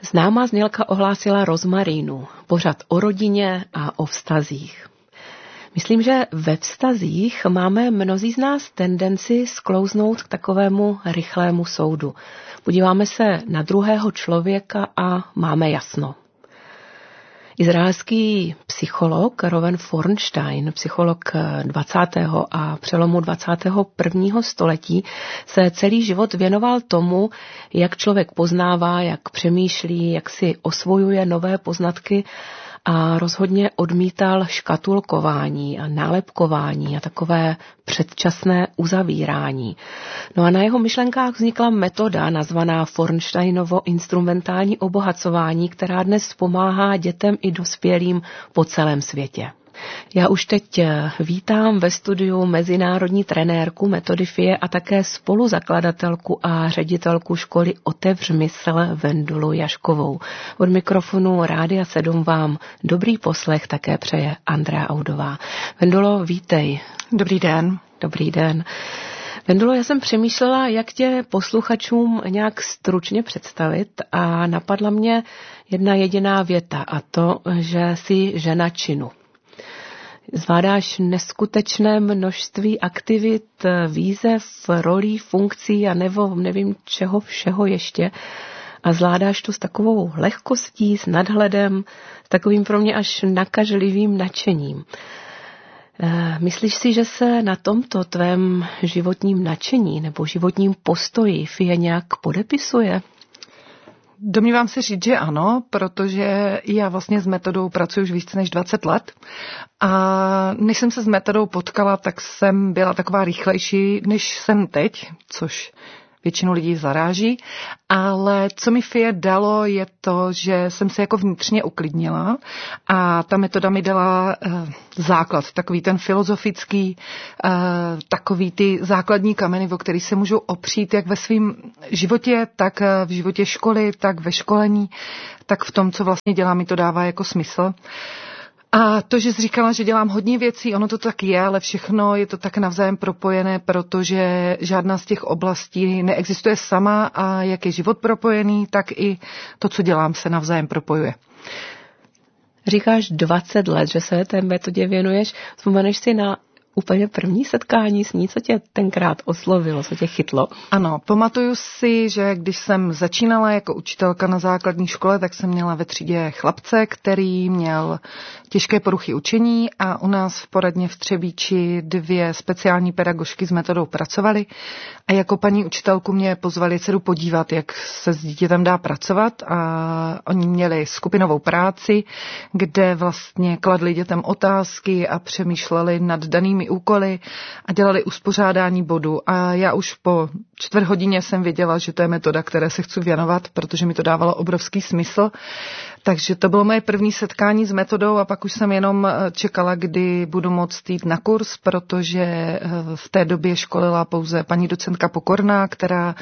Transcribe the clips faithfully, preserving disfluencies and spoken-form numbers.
Známá znělka ohlásila rozmarínu, pořad o rodině a o vztazích. Myslím, že ve vztazích máme mnozí z nás tendenci sklouznout k takovému rychlému soudu. Podíváme se na druhého člověka a máme jasno. Izraelský psycholog Rowan Fornstein, psycholog dvacátého a přelomu dvacátého prvního století, se celý život věnoval tomu, jak člověk poznává, jak přemýšlí, jak si osvojuje nové poznatky a rozhodně odmítal škatulkování a nálepkování a takové předčasné uzavírání. No a na jeho myšlenkách vznikla metoda nazvaná Fornsteinovo instrumentální obohacování, která dnes pomáhá dětem i dospělým po celém světě. Já už teď vítám ve studiu mezinárodní trenérku Metodifie a také spoluzakladatelku a ředitelku školy Otevř mysl Vendulu Jaškovou. Od mikrofonu Rádia sedm vám dobrý poslech také přeje Andrea Audová. Vendulo, vítej. Dobrý den. Dobrý den. Vendulo, já jsem přemýšlela, jak tě posluchačům nějak stručně představit a napadla mě jedna jediná věta a to, že jsi žena činu. Zvládáš neskutečné množství aktivit, výzev, rolí, funkcí a nebo nevím čeho všeho ještě. A zvládáš to s takovou lehkostí, s nadhledem, s takovým pro mě až nakažlivým nadšením. Myslíš si, že se na tomto tvém životním nadšení nebo životním postoji Fie nějak podepisuje? Domnívám se říct, že ano, protože já vlastně s metodou pracuji už více než dvacet let a než jsem se s metodou potkala, tak jsem byla taková rychlejší, než jsem teď, což většinu lidí zaráží, ale co mi Fie dalo, je to, že jsem se jako vnitřně uklidnila a ta metoda mi dala uh, základ, takový ten filozofický, uh, takový ty základní kameny, o který se můžu opřít jak ve svém životě, tak v životě školy, tak ve školení, tak v tom, co vlastně dělám, mi to dává jako smysl. A to, že jsi říkala, že dělám hodně věcí, ono to tak je, ale všechno je to tak navzájem propojené, protože žádná z těch oblastí neexistuje sama a jak je život propojený, tak i to, co dělám, se navzájem propojuje. Říkáš dvacet let, že se té metodě věnuješ. Vzpomeneš si na úplně první setkání s ní, co tě tenkrát oslovilo, co tě chytlo? Ano, pamatuju si, že když jsem začínala jako učitelka na základní škole, tak jsem měla ve třídě chlapce, který měl těžké poruchy učení a u nás v poradně v Třebíči dvě speciální pedagožky s metodou pracovaly a jako paní učitelku mě pozvali se jdu podívat, jak se s dítětem dá pracovat a oni měli skupinovou práci, kde vlastně kladli dětem otázky a přemýšleli nad danými úkoly a dělali uspořádání bodů. A já už po čtvrt hodině jsem věděla, že to je metoda, které se chci věnovat, protože mi to dávalo obrovský smysl. Takže to bylo moje první setkání s metodou a pak už jsem jenom čekala, kdy budu moct jít na kurz, protože v té době školila pouze paní docentka Pokorná, která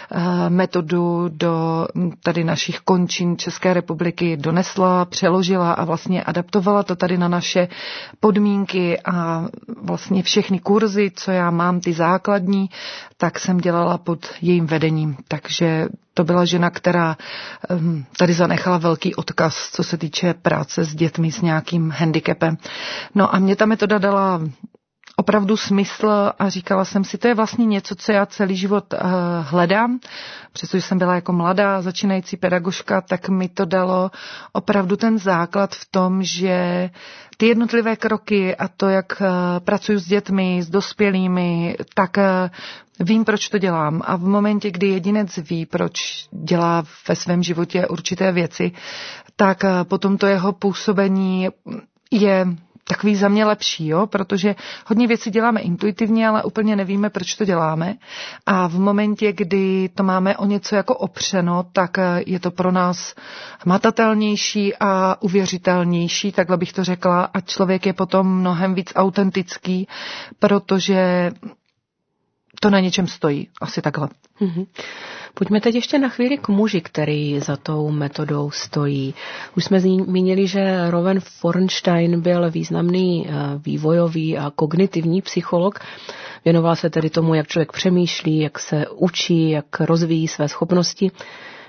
metodu do tady našich končin České republiky donesla, přeložila a vlastně adaptovala to tady na naše podmínky a vlastně všechny kurzy, co já mám, ty základní, tak jsem dělala pod jejím vedením. Takže to byla žena, která tady zanechala velký odkaz, co se týče práce s dětmi s nějakým handicapem. No a mě ta metoda dala opravdu smysl a říkala jsem si, to je vlastně něco, co já celý život uh, hledám. Přestože jsem byla jako mladá začínající pedagožka, tak mi to dalo opravdu ten základ v tom, že ty jednotlivé kroky a to, jak uh, pracuji s dětmi, s dospělými, tak uh, vím, proč to dělám. A v momentě, kdy jedinec ví, proč dělá ve svém životě určité věci, tak uh, potom to jeho působení je takový za mě lepší, jo? Protože hodně věcí děláme intuitivně, ale úplně nevíme, proč to děláme. A v momentě, kdy to máme o něco jako opřeno, tak je to pro nás hmatatelnější a uvěřitelnější, takhle bych to řekla. A člověk je potom mnohem víc autentický, protože to na něčem stojí. Asi takhle. Mm-hmm. Pojďme teď ještě na chvíli k muži, který za tou metodou stojí. Už jsme zmínili, že Rowan Fornstein byl významný vývojový a kognitivní psycholog. Věnoval se tedy tomu, jak člověk přemýšlí, jak se učí, jak rozvíjí své schopnosti.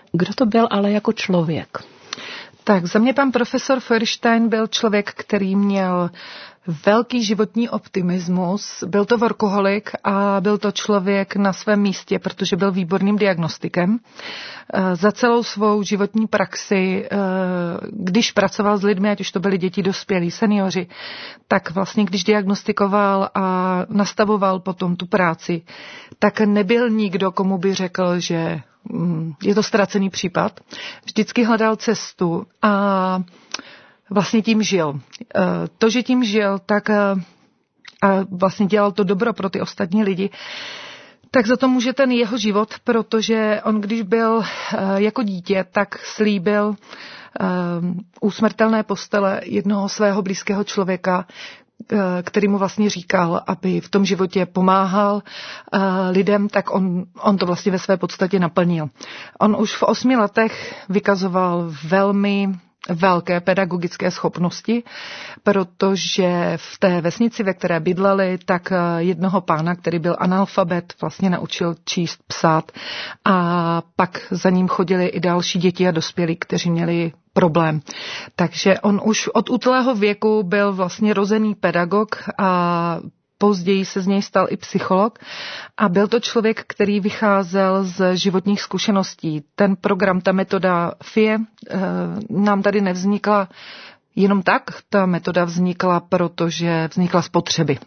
Kdo to byl ale jako člověk? Tak za mě pan profesor Feuerstein byl člověk, který měl velký životní optimismus, byl to workoholik a byl to člověk na svém místě, protože byl výborným diagnostikem. Za celou svou životní praxi, když pracoval s lidmi, ať už to byli děti, dospělí, seniori, tak vlastně když diagnostikoval a nastavoval potom tu práci, tak nebyl nikdo, komu by řekl, že je to ztracený případ. Vždycky hledal cestu a vlastně tím žil. To, že tím žil, tak a vlastně dělal to dobro pro ty ostatní lidi, tak za to může ten jeho život, protože on, když byl jako dítě, tak slíbil u smrtelné postele jednoho svého blízkého člověka, který mu vlastně říkal, aby v tom životě pomáhal lidem, tak on, on to vlastně ve své podstatě naplnil. On už v osmi letech vykazoval velmi velké pedagogické schopnosti, protože v té vesnici, ve které bydleli, tak jednoho pána, který byl analfabet, vlastně naučil číst, psát a pak za ním chodili i další děti a dospělí, kteří měli problém. Takže on už od útlého věku byl vlastně rozený pedagog a později se z něj stal i psycholog a byl to člověk, který vycházel z životních zkušeností. Ten program, ta metoda F I E nám tady nevznikla jenom tak, ta metoda vznikla, protože vznikla z potřeby.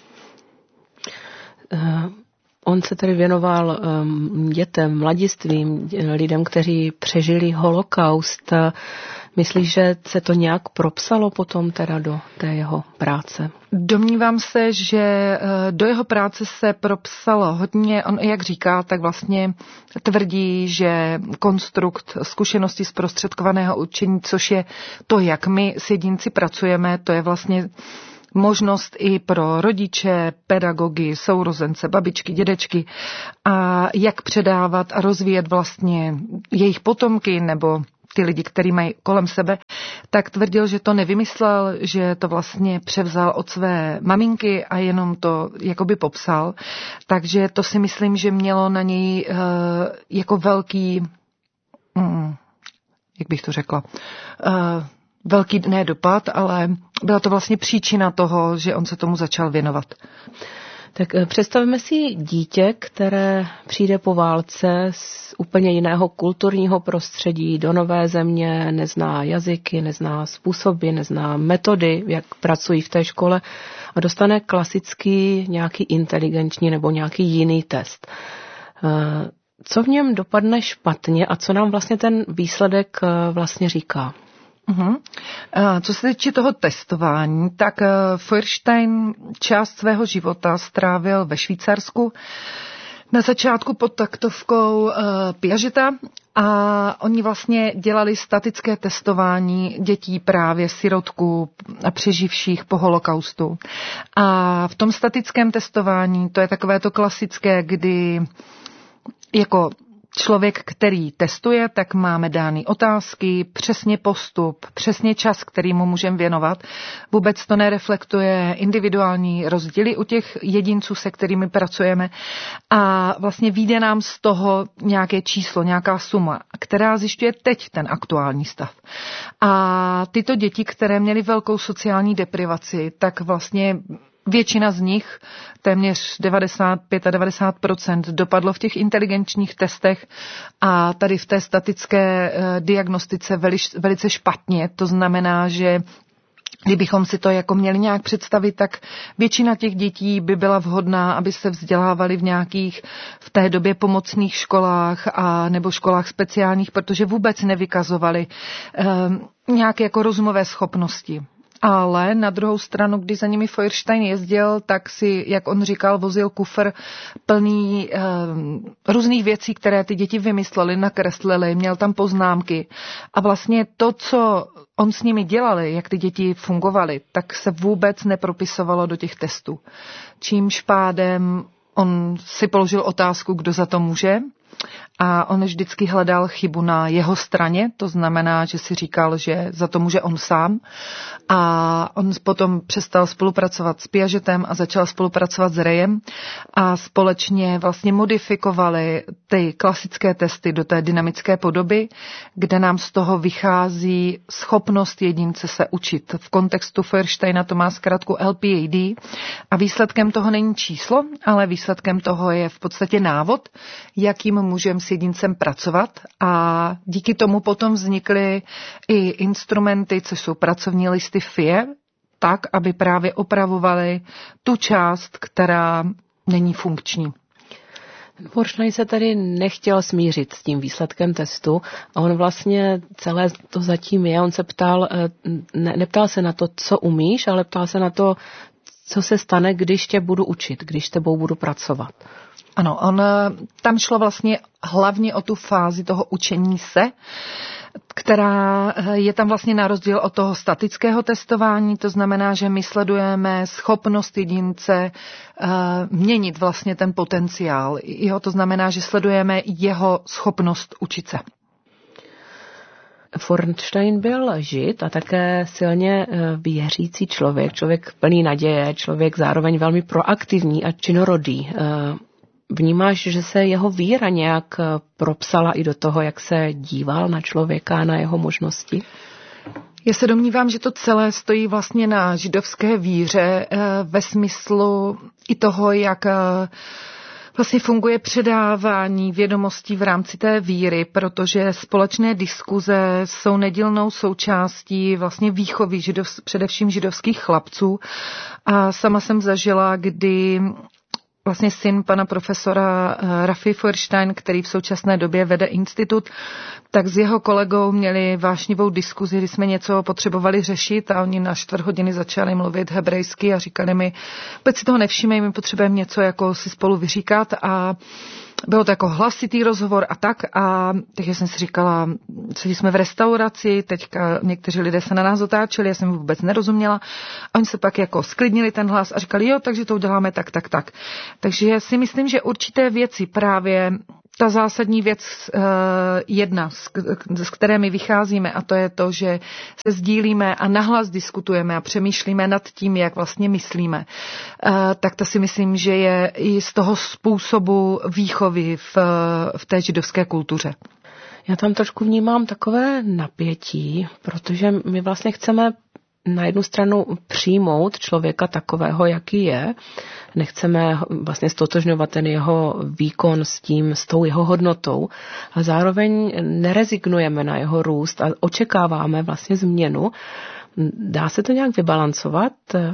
Uh... On se tedy věnoval um, dětem, mladistvím, lidem, kteří přežili holokaust. Myslíš, že se to nějak propsalo potom teda do té jeho práce? Domnívám se, že do jeho práce se propsalo hodně. On, jak říká, tak vlastně tvrdí, že konstrukt zkušenosti zprostředkovaného učení, což je to, jak my s jedinci pracujeme, to je vlastně možnost i pro rodiče, pedagogy, sourozence, babičky, dědečky a jak předávat a rozvíjet vlastně jejich potomky nebo ty lidi, který mají kolem sebe, tak tvrdil, že to nevymyslel, že to vlastně převzal od své maminky a jenom to jakoby popsal. Takže to si myslím, že mělo na něj uh, jako velký, mm, jak bych to řekla, uh, velký ne dopad, ale byla to vlastně příčina toho, že on se tomu začal věnovat. Tak představme si dítě, které přijde po válce z úplně jiného kulturního prostředí do nové země, nezná jazyky, nezná způsoby, nezná metody, jak pracují v té škole a dostane klasický nějaký inteligenční nebo nějaký jiný test. Co v něm dopadne špatně a co nám vlastně ten výsledek vlastně říká? Uhum. Co se týče toho testování, tak Feuerstein část svého života strávil ve Švýcarsku, na začátku pod taktovkou uh, Piageta a oni vlastně dělali statické testování dětí právě sirotků a přeživších po holokaustu. A v tom statickém testování, to je takové to klasické, kdy jako člověk, který testuje, tak máme dány otázky, přesně postup, přesně čas, který mu můžeme věnovat. Vůbec to nereflektuje individuální rozdíly u těch jedinců, se kterými pracujeme. A vlastně vyjde nám z toho nějaké číslo, nějaká suma, která zjišťuje teď ten aktuální stav. A tyto děti, které měly velkou sociální deprivaci, tak vlastně většina z nich, téměř devadesát pět a devadesát procent dopadlo v těch inteligenčních testech a tady v té statické eh, diagnostice veliš, velice špatně. To znamená, že kdybychom si to jako měli nějak představit, tak většina těch dětí by byla vhodná, aby se vzdělávali v nějakých v té době pomocných školách a nebo školách speciálních, protože vůbec nevykazovali eh, nějaké jako rozumové schopnosti. Ale na druhou stranu, když za nimi Feuerstein jezdil, tak si, jak on říkal, vozil kufr plný eh, různých věcí, které ty děti vymysleli, nakreslili, měl tam poznámky. A vlastně to, co on s nimi dělali, jak ty děti fungovaly, tak se vůbec nepropisovalo do těch testů. Čímž pádem on si položil otázku, kdo za to může. a on vždycky hledal chybu na jeho straně, to znamená, že si říkal, že za to může on sám a on potom přestal spolupracovat s Piagetem a začal spolupracovat s Rayem a společně vlastně modifikovali ty klasické testy do té dynamické podoby, kde nám z toho vychází schopnost jedince se učit. V kontextu Feuersteina to má zkrátku L P A D a výsledkem toho není číslo, ale výsledkem toho je v podstatě návod, jakým můžeme s jedincem pracovat a díky tomu potom vznikly i instrumenty, což jsou pracovní listy F I E, tak, aby právě opravovaly tu část, která není funkční. Feuerstein se tedy nechtěl smířit s tím výsledkem testu a on vlastně celé to zatím je. On se ptal, ne, neptal se na to, co umíš, ale ptal se na to, co se stane, když tě budu učit, když s tebou budu pracovat. Ano, on, tam šlo vlastně hlavně o tu fázi toho učení se, která je tam vlastně na rozdíl od toho statického testování, to znamená, že my sledujeme schopnost jedince uh, měnit vlastně ten potenciál. Jo, to znamená, že sledujeme jeho schopnost učit se. Feuerstein byl žid a také silně věřící člověk, člověk plný naděje, člověk zároveň velmi proaktivní a činorodý. Vnímáš, že se jeho víra nějak propsala i do toho, jak se díval na člověka, na jeho možnosti? Já se domnívám, že to celé stojí vlastně na židovské víře ve smyslu i toho, jak vlastně funguje předávání vědomostí v rámci té víry, protože společné diskuze jsou nedílnou součástí vlastně výchovy židov, především židovských chlapců. A sama jsem zažila, kdy vlastně syn pana profesora Rafi Feuerstein, který v současné době vede institut, tak s jeho kolegou měli vášnivou diskuzi, kdy jsme něco potřebovali řešit a oni na čtvrt hodiny začali mluvit hebrejsky a říkali mi, vůbec si toho nevšímej, my potřebujeme něco jako si spolu vyříkat a bylo to jako hlasitý rozhovor a tak a takže jsem si říkala, sedí jsme v restauraci, teďka někteří lidé se na nás otáčeli, já jsem vůbec nerozuměla a oni se pak jako sklidnili ten hlas a říkali, jo, takže to uděláme tak, tak, tak. Takže já si myslím, že určité věci právě ta zásadní věc jedna, z které my vycházíme, a to je to, že se sdílíme a nahlas diskutujeme a přemýšlíme nad tím, jak vlastně myslíme, tak to si myslím, že je i z toho způsobu výchovy v, v té židovské kultuře. Já tam trošku vnímám takové napětí, protože my vlastně chceme na jednu stranu přijmout člověka takového, jaký je. Nechceme vlastně stotožňovat ten jeho výkon s tím, s tou jeho hodnotou, a zároveň nerezignujeme na jeho růst a očekáváme vlastně změnu. Dá se to nějak vybalancovat?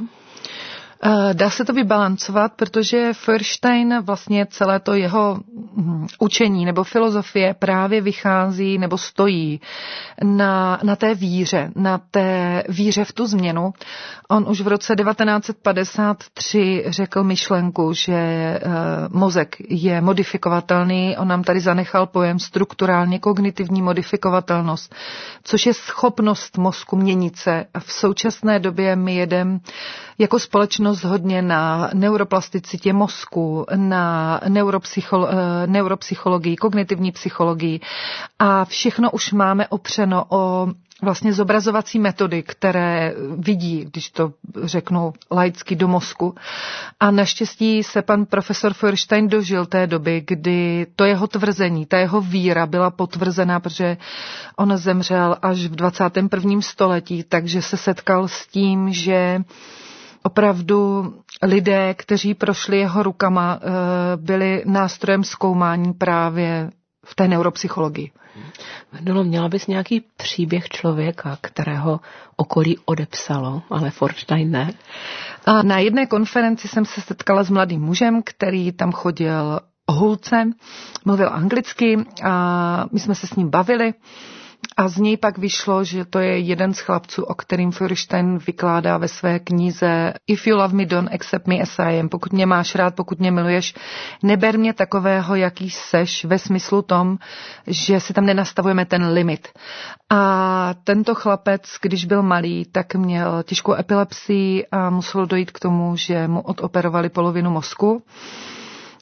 Dá se to vybalancovat, protože Feuerstein vlastně celé to jeho učení nebo filozofie právě vychází nebo stojí na, na té víře, na té víře v tu změnu. On už v roce devatenáct set padesát tři řekl myšlenku, že uh, mozek je modifikovatelný. On nám tady zanechal pojem strukturálně kognitivní modifikovatelnost, což je schopnost mozku měnit se. A v současné době my jedeme jako společnost hodně na neuroplasticitě mozku, na neuropsycholo- neuropsychologii, kognitivní psychologii a všechno už máme opřeno o vlastně zobrazovací metody, které vidí, když to řeknu laicky, do mozku. A naštěstí se pan profesor Feuerstein dožil té doby, kdy to jeho tvrzení, ta jeho víra byla potvrzená, protože on zemřel až v dvacátém prvním století, takže se setkal s tím, že opravdu lidé, kteří prošli jeho rukama, byli nástrojem zkoumání právě v té neuropsychologii. Vendelo, měla bys nějaký příběh člověka, kterého okolí odepsalo, ale Feuerstein ne? A na jedné konferenci jsem se setkala s mladým mužem, který tam chodil o hulce, mluvil anglicky a my jsme se s ním bavili. A z něj pak vyšlo, že to je jeden z chlapců, o kterým Feuerstein vykládá ve své knize If you love me, don't accept me as I am. Pokud mě máš rád, pokud mě miluješ, neber mě takového, jaký seš, ve smyslu tom, že si tam nenastavujeme ten limit. A tento chlapec, když byl malý, tak měl těžkou epilepsii a muselo dojít k tomu, že mu odoperovali polovinu mozku.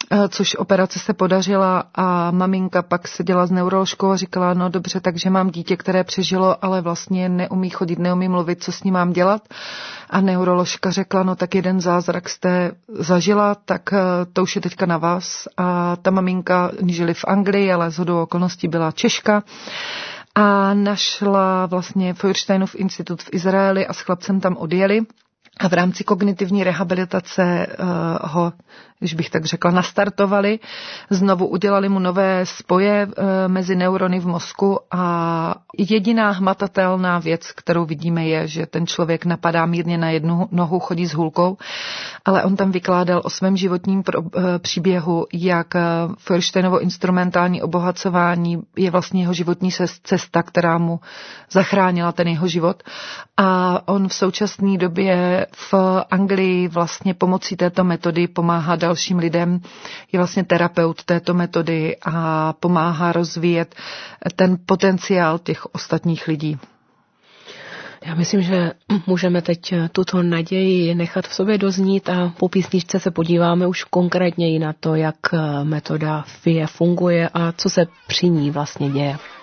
což operace se podařila a maminka pak seděla s neuroložkou a říkala, no dobře, takže mám dítě, které přežilo, ale vlastně neumí chodit, neumí mluvit, co s ním mám dělat. A neuroložka řekla, no tak jeden zázrak jste zažila, tak to už je teďka na vás. A ta maminka žili v Anglii, ale shodou okolností byla Češka. A našla vlastně Feuersteinův institut v Izraeli a s chlapcem tam odjeli. A v rámci kognitivní rehabilitace uh, ho, když bych tak řekla, nastartovali. Znovu udělali mu nové spoje uh, mezi neurony v mozku a jediná hmatatelná věc, kterou vidíme, je, že ten člověk napadá mírně na jednu nohu, chodí s hůlkou, ale on tam vykládal o svém životním pro, uh, příběhu, jak uh, Feuersteinovo instrumentální obohacování je vlastně jeho životní cesta, která mu zachránila ten jeho život. A on v současné době v Anglii vlastně pomocí této metody pomáhá dalším lidem, je vlastně terapeut této metody a pomáhá rozvíjet ten potenciál těch ostatních lidí. Já myslím, že můžeme teď tuto naději nechat v sobě doznít a po písničce se podíváme už konkrétně i na to, jak metoda F I E funguje a co se při ní vlastně děje.